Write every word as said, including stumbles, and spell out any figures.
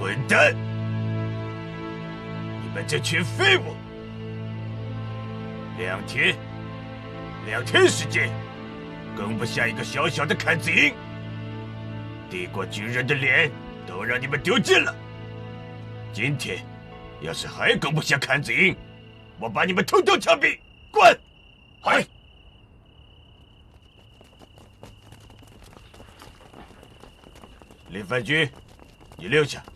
混蛋！你们这群废物！两天，两天时间，更不下一个小小的坎子营。帝国军人的脸都让你们丢尽了。今天，要是还更不下坎子营，我把你们统统枪毙！滚！ 嗨！ 林范军，你留下。